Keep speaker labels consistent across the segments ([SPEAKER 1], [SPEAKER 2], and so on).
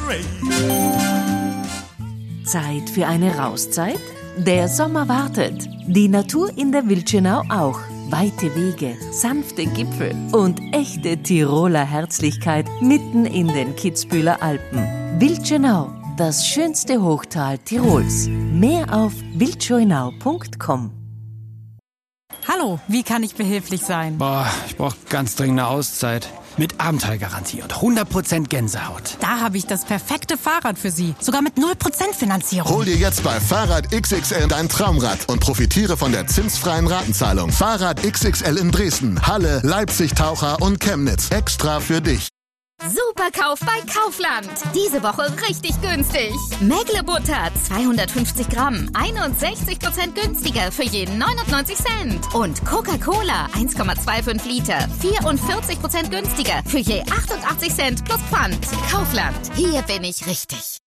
[SPEAKER 1] Zeit für eine Rauszeit? Der Sommer wartet. Die Natur in der Wildschönau auch. Weite Wege, sanfte Gipfel und echte Tiroler Herzlichkeit mitten in den Kitzbüheler Alpen. Wildschönau, das schönste Hochtal Tirols. Mehr auf wildschönau.com.
[SPEAKER 2] Hallo, wie kann ich behilflich sein?
[SPEAKER 3] Ich brauche ganz dringend eine Auszeit. Mit Abenteuergarantie und 100% Gänsehaut.
[SPEAKER 2] Da habe ich das perfekte Fahrrad für Sie. Sogar mit 0% Finanzierung.
[SPEAKER 4] Hol dir jetzt bei Fahrrad XXL dein Traumrad und profitiere von der zinsfreien Ratenzahlung. Fahrrad XXL in Dresden, Halle, Leipzig, Taucher und Chemnitz. Extra für dich.
[SPEAKER 5] Superkauf bei Kaufland. Diese Woche richtig günstig. Mägle-Butter 250 Gramm, 61% günstiger für jeden 99 Cent. Und Coca-Cola 1,25 Liter, 44% günstiger für je 88 Cent plus Pfand. Kaufland, hier bin ich richtig.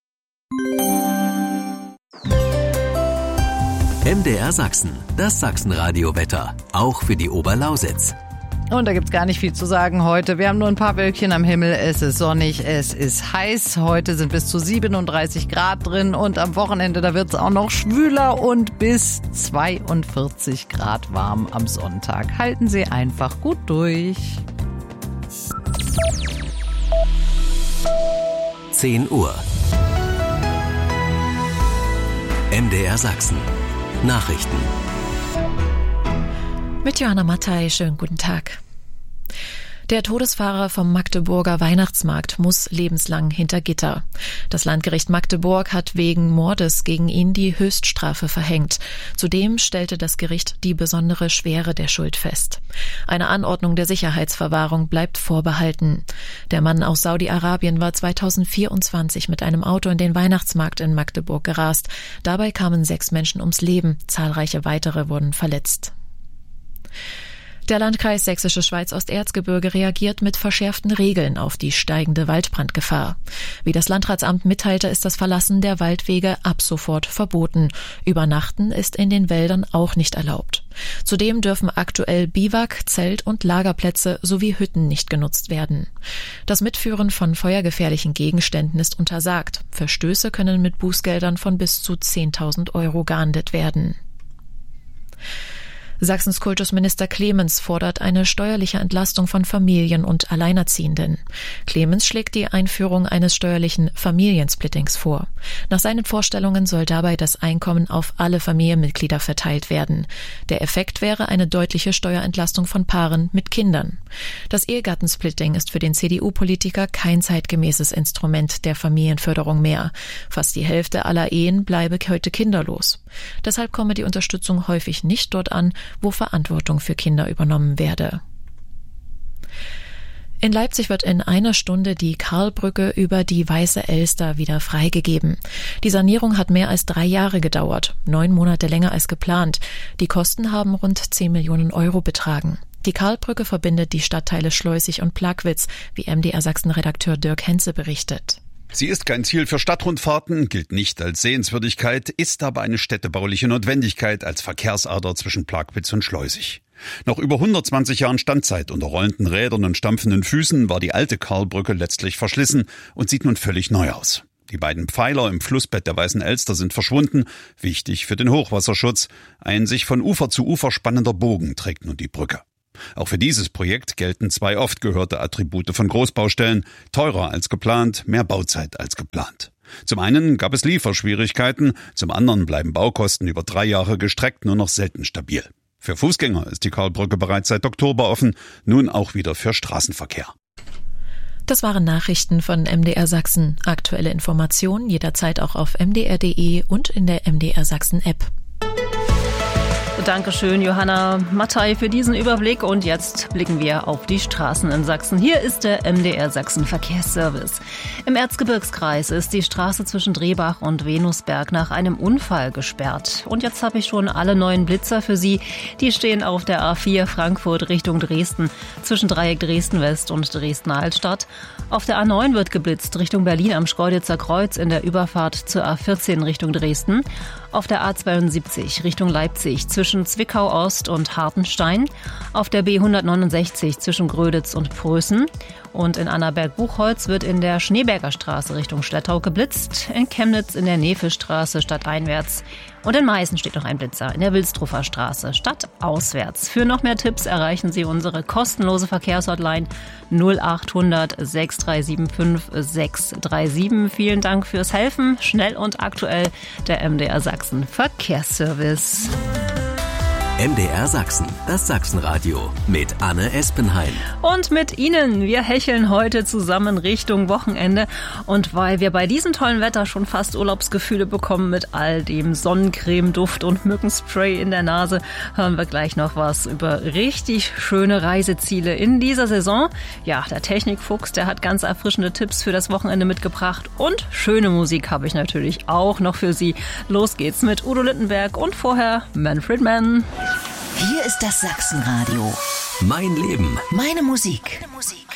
[SPEAKER 6] MDR Sachsen, das Sachsenradio-Wetter, auch für die Oberlausitz.
[SPEAKER 7] Und da gibt's gar nicht viel zu sagen heute. Wir haben nur ein paar Wölkchen am Himmel. Es ist sonnig, es ist heiß. Heute sind bis zu 37 Grad drin und am Wochenende, da wird's auch noch schwüler und bis 42 Grad warm am Sonntag. Halten Sie einfach gut durch.
[SPEAKER 6] 10 Uhr. MDR Sachsen. Nachrichten.
[SPEAKER 8] Mit Johanna Mattei, schönen guten Tag. Der Todesfahrer vom Magdeburger Weihnachtsmarkt muss lebenslang hinter Gitter. Das Landgericht Magdeburg hat wegen Mordes gegen ihn die Höchststrafe verhängt. Zudem stellte das Gericht die besondere Schwere der Schuld fest. Eine Anordnung der Sicherheitsverwahrung bleibt vorbehalten. Der Mann aus Saudi-Arabien war 2024 mit einem Auto in den Weihnachtsmarkt in Magdeburg gerast. Dabei kamen 6 Menschen ums Leben, zahlreiche weitere wurden verletzt. Der Landkreis Sächsische Schweiz-Osterzgebirge reagiert mit verschärften Regeln auf die steigende Waldbrandgefahr. Wie das Landratsamt mitteilte, ist das Verlassen der Waldwege ab sofort verboten. Übernachten ist in den Wäldern auch nicht erlaubt. Zudem dürfen aktuell Biwak-, Zelt- und Lagerplätze sowie Hütten nicht genutzt werden. Das Mitführen von feuergefährlichen Gegenständen ist untersagt. Verstöße können mit Bußgeldern von bis zu 10.000 € geahndet werden. Sachsens Kultusminister Clemens fordert eine steuerliche Entlastung von Familien und Alleinerziehenden. Clemens schlägt die Einführung eines steuerlichen Familiensplittings vor. Nach seinen Vorstellungen soll dabei das Einkommen auf alle Familienmitglieder verteilt werden. Der Effekt wäre eine deutliche Steuerentlastung von Paaren mit Kindern. Das Ehegattensplitting ist für den CDU-Politiker kein zeitgemäßes Instrument der Familienförderung mehr. Fast die Hälfte aller Ehen bleibe heute kinderlos. Deshalb komme die Unterstützung häufig nicht dort an, wo Verantwortung für Kinder übernommen werde. In Leipzig wird in einer Stunde die Karlbrücke über die Weiße Elster wieder freigegeben. Die Sanierung hat mehr als 3 Jahre gedauert, 9 Monate länger als geplant. Die Kosten haben rund 10 Millionen € betragen. Die Karlbrücke verbindet die Stadtteile Schleusig und Plagwitz, wie MDR Sachsen-Redakteur Dirk Henze berichtet.
[SPEAKER 9] Sie ist kein Ziel für Stadtrundfahrten, gilt nicht als Sehenswürdigkeit, ist aber eine städtebauliche Notwendigkeit als Verkehrsader zwischen Plagwitz und Schleusig. Nach über 120 Jahren Standzeit unter rollenden Rädern und stampfenden Füßen war die alte Karlbrücke letztlich verschlissen und sieht nun völlig neu aus. Die beiden Pfeiler im Flussbett der Weißen Elster sind verschwunden, wichtig für den Hochwasserschutz. Ein sich von Ufer zu Ufer spannender Bogen trägt nun die Brücke. Auch für dieses Projekt gelten 2 oft gehörte Attribute von Großbaustellen: teurer als geplant, mehr Bauzeit als geplant. Zum einen gab es Lieferschwierigkeiten, zum anderen bleiben Baukosten über 3 Jahre gestreckt nur noch selten stabil. Für Fußgänger ist die Karlbrücke bereits seit Oktober offen, nun auch wieder für Straßenverkehr.
[SPEAKER 8] Das waren Nachrichten von MDR Sachsen. Aktuelle Informationen jederzeit auch auf mdr.de und in der MDR Sachsen App.
[SPEAKER 10] Dankeschön, Johanna Mattei, für diesen Überblick. Und jetzt blicken wir auf die Straßen in Sachsen. Hier ist der MDR Sachsen Verkehrsservice. Im Erzgebirgskreis ist die Straße zwischen Drehbach und Venusberg nach einem Unfall gesperrt. Und jetzt habe ich schon alle neuen Blitzer für Sie. Die stehen auf der A4 Frankfurt Richtung Dresden, zwischen Dreieck Dresden-West und Dresden-Altstadt. Auf der A9 wird geblitzt Richtung Berlin am Schkeuditzer Kreuz in der Überfahrt zur A14 Richtung Dresden. Auf der A72 Richtung Leipzig zwischen Zwickau Ost und Hartenstein. Auf der B169 zwischen Gröditz und Prösen. Und in Annaberg-Buchholz wird in der Schneeberger Straße Richtung Schlettau geblitzt. In Chemnitz in der Nefischstraße stadteinwärts. Und in Meißen steht noch ein Blitzer in der Wilstruffer Straße stadtauswärts. Für noch mehr Tipps erreichen Sie unsere kostenlose Verkehrshotline 0800 6375 637. Vielen Dank fürs Helfen. Schnell und aktuell der MDR Sachsen Verkehrsservice.
[SPEAKER 6] MDR Sachsen, das Sachsenradio mit Anne Espenheim.
[SPEAKER 10] Und mit Ihnen. Wir hecheln heute zusammen Richtung Wochenende. Und weil wir bei diesem tollen Wetter schon fast Urlaubsgefühle bekommen mit all dem Sonnencreme, Duft und Mückenspray in der Nase, hören wir gleich noch was über richtig schöne Reiseziele in dieser Saison. Ja, der Technikfuchs, der hat ganz erfrischende Tipps für das Wochenende mitgebracht. Und schöne Musik habe ich natürlich auch noch für Sie. Los geht's mit Udo Lindenberg und vorher Manfred Mann.
[SPEAKER 1] Hier ist das Sachsenradio.
[SPEAKER 6] Mein Leben.
[SPEAKER 1] Meine Musik.